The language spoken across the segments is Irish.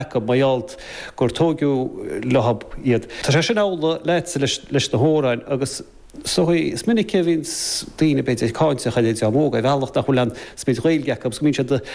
go maialt gur tógiú lehab iad. Tá sé sin ála leitsa leis na hóráin agus sohui sminnig Kevins dine beidir cáinte chaile amóga bhealach nach chulean spid réilgeachab gomín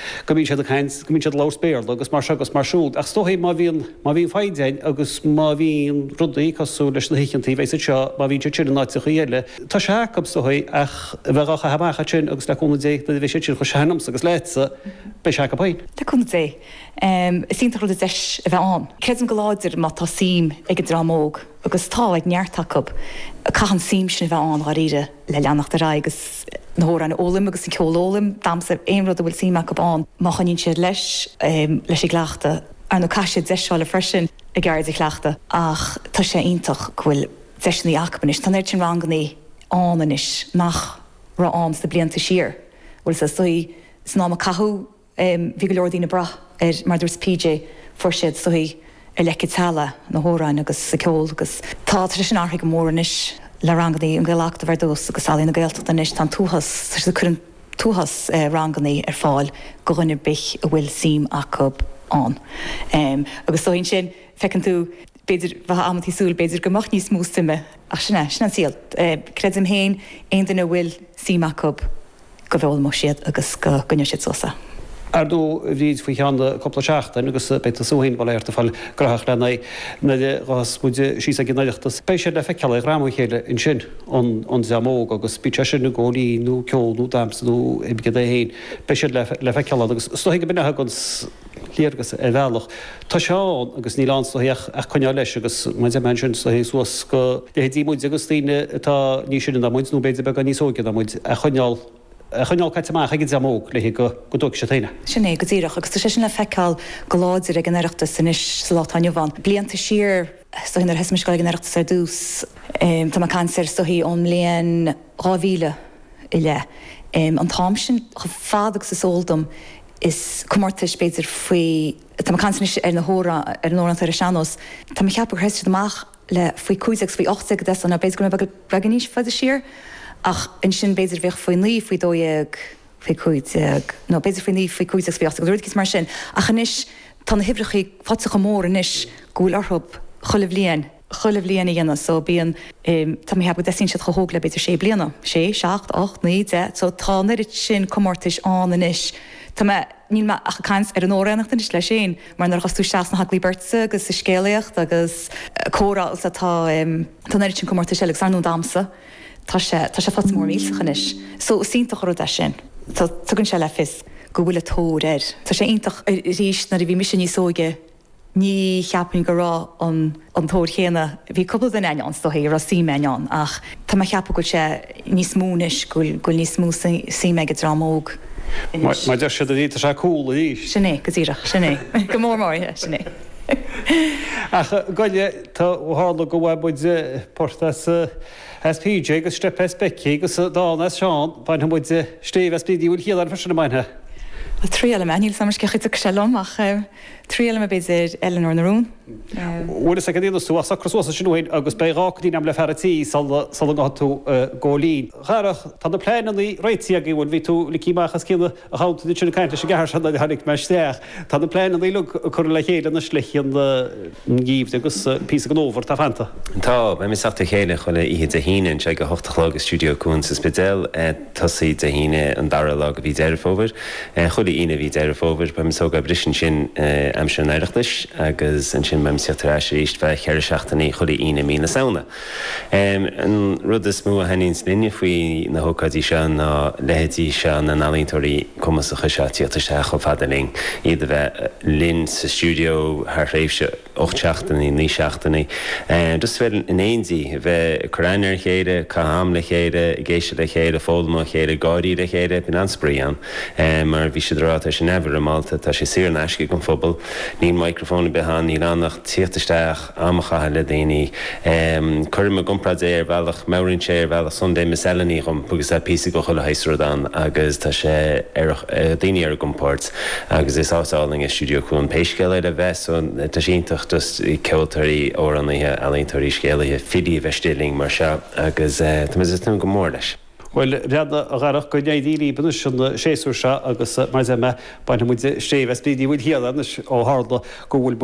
se láspéir agus mar agus marsúd ach stohí má bhíon faidein agus má bhíon rudaí cosú leis na hichantí bhéis seo má bhín se tíir náte chéile. Tá se hacab stohí ach bheitcha habacha sin agus leúna dé na bhí sé tíir chu seanam agus leitsa be se pain. Leúna dé. Sínta chu deis a bheith an. Credim go láidir má tá sim ag drámóg agus tá ag neartachab caihan sim sin bheith an ghíre le leannach de ra agus nóir an ólim agus an ceolólim damsa éonrad a bhfuil simach an má chanín siad leis leis i gleachta ar nó caiisiad deisiáil a freisin a gceird i gleachta ach tá sé ionintach bhfuil deisna í acabanis tá néir sin ranganí ánanis nach ra an sa blianta siar bhfuil sa suí sná a cathú bhí go leor dtína brath mar dúirs PJ forsiad suí leci tala na hóráin agus sa ceol agus tá sin áthaigh go móranis le ranganí an gaileachta bhar dús agus salína gailteachta níos tá túhas chun túhas ranganí ar fáil go rinne bich a bhfuil sim acab an. Agus so sin fecinn tú beidir bheit amtí súil beidir gomach níos músime ach sinna síalt. Credim héin aon duna bhfuil sim acab go bhfuil mo siad agus go gunne siad sosa. Ardú bhríd faoi cheanna coppla seachta agus beit súhain bhil airta fáil grach lena na ras muide sí a gnáileachtas. Bei sé le feiceala ramú chéile in sin an deamóg agus bí sin na ggóí nó ceolú damsú ibige é héin. Bei sé le feiceala agus stoigh go binethe gons léargus a bhealach. Tá seán agus ní lánstoíoch ach chuine leis agus mu man sin hé suas go dí muid agus tíine tá ní sin na muid nó beidir be níos óige muid a chuineáil chuineáil caiiteach ag deamóg le go dú se taine. Sinné go dtíireach agus tá sin le feiceáil go láidir ag an iireachtas san is látáinehán. Blianta siar hinar heismis go ag an iireachtas ar dús Tá cancer sohí ón léon ráhíle i le. An tám sin chu fádag sa sóldum is cumartais beidir faoi tá cancer ar na hóra ar an óran ar seanos. Tá cheappa heiste amach le faoi 5 faoi 8 de an a beidir go beganíos fada siar. Ach in sin beidir bheith faoi ní faoi dóag faoi cuideag. No beidir faoi ní faoi 5 faoi 8 go ruúdgus mar sin. Ach inis tá na hibrichaí fatsa go mór inis gúil orthb chulah líon i dhéana so bíon tá heb go deín siad chothóg le beidir sé bliana. 6, 7, 8, 9, so tá nirid sin comórtais an inis. Tá ní ach caiins ar an óréannachta is lei sin, mar nar chasú seas na haglí bertsa agus is scéalaocht agus córáil tá nirid sin comórtais eleg sanú damsa. Tá sé fat mór mílchanis. So sínta chu de sin. Tá tugann se le fis go bhfuil tóir. Tá sé intach ríis na bhí mis ní sóige ní cheapan go rá an tóir chéna. Bhí cobal den eián sto hé ra símeán ach tá cheappa go sé níos múnis goil níos mú síime go drámóg. Má de sé dí se cool í. Sinné go tíireach sinné. Go mórmáthe sinné. Ach goile tá hála go bhhaid buide portas SPJ agus strep SPC agus dána seán bain muid stéh SPD bhfuil chéad an fesin maithe. Tríala meníil samceiche a selum ach tríala me beidir Eleanor narún. Bhfuil a dtíana sú sacrasúsa sinúin agus beráí am le ferratí sal tú ggólín. Charach tá na pléanaí réití a bhfuil ví tú le cíachchas cíile a háú sinna caiinte sé ghear na hanig meisteach. Tá na pléanaí lu chur le chéile na slichan gíomh agus pí an óhar tá fanta. Tá me misachta chéile chuna iad a híine se go hochtachlá Studio Cún sa spedal tosaí a híine an darla go bhí deirfóver. Chula ina bhí deirfóver, be so go brisin sin am sin éireachtas agus an sin mem setarráis ríist bheith cheir seachtaí chula ina mína saona. An rud is mú a henins linne faoi na hócadí se ná lehetí se na nálíntóirí cumas a chusetíota se go fadaling iad a bheith linn sa studio th réimhse 8 seachtaí, 9 seachtaí. Dus bhfuil in éontí bheith choráinear chéide, catham le chéide, géise le chéide, fólamá chéide, gáirí le chéide, bin anspaíán. Mar bhí sé drá tá sé nebhar a Malta, tá sé siar neisci go fphobal, ní microfóna behan, ní annach tíochtaisteach amachathe le daoine. Cuirm a gomprad é ar bhealach mórinn sé ar bhealach Sunday Miss Eleni chum agus a písa go chula heisrodán agus tá sé daoine ar gomport agus is ásáling a Studio Cún péisceile a bheith so tá síntach dus ceoltarí órannaithe alíntarí scéalaithe fidí bheith stilling mar se agus tá go mór leis. Well réadna a garach go néidíí buna sin séú se agus mar me bainna mu sé bheits bídí bhfuil hialan ó hála go bhfuil